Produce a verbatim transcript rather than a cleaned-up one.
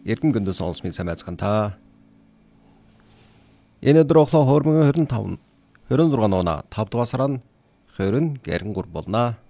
Эргэн гүндэн сонсмын сайн байцгаана. Энэ өдөр охлоо deux мянга двадцать cinq. двадцать шесть оноо тавд дугаар сар нь хоёр гэрэн гур болно.